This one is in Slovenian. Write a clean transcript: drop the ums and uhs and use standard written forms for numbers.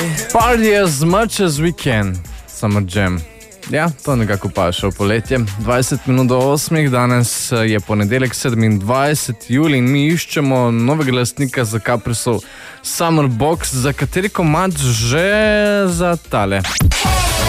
Party as much as we can. Summer Jam. Ja, to nekako paše v poletje. 20 minut do 8, danes je ponedeljek 27. julij in mi iščemo novega lastnika za Caprisov Summer Box, za kateri komad že za tale.